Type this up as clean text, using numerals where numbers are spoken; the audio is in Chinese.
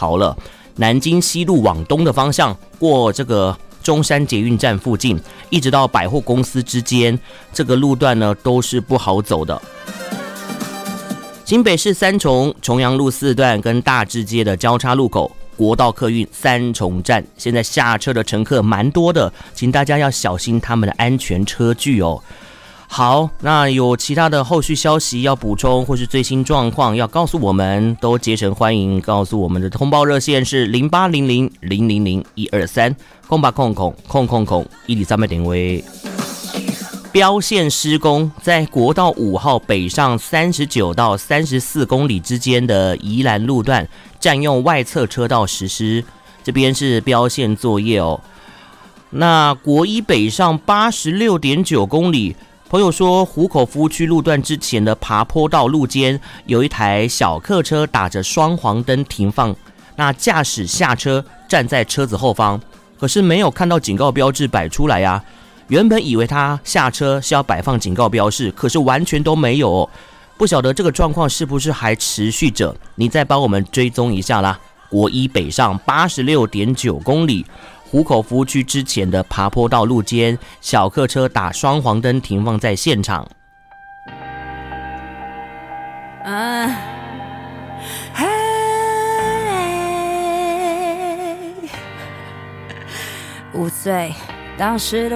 桥了。南京西路往东的方向，过这个中山捷运站附近，一直到百货公司之间，这个路段呢都是不好走的。新北市三重重阳路4段跟大智街的交叉路口，国道客运三重站，现在下车的乘客蛮多的，请大家要小心他们的安全车距哦。好，那有其他的后续消息要补充，或是最新状况要告诉我们，都竭诚欢迎告诉我们的通报热线是0800000123，0800000013点位。标线施工在国道5号北上39到34公里之间的宜兰路段，占用外侧车道实施，这边是标线作业哦。那国一北上86.9公里。朋友说，湖口服务区路段之前的爬坡道路间有一台小客车打着双黄灯停放，那驾驶下车站在车子后方，可是没有看到警告标志摆出来啊。原本以为他下车是要摆放警告标示，可是完全都没有哦。不晓得这个状况是不是还持续着？你再帮我们追踪一下啦。国一北上86.9公里。湖口服务区之前的爬坡道路间，小客车打双黄灯停放在现场。 5岁，当时的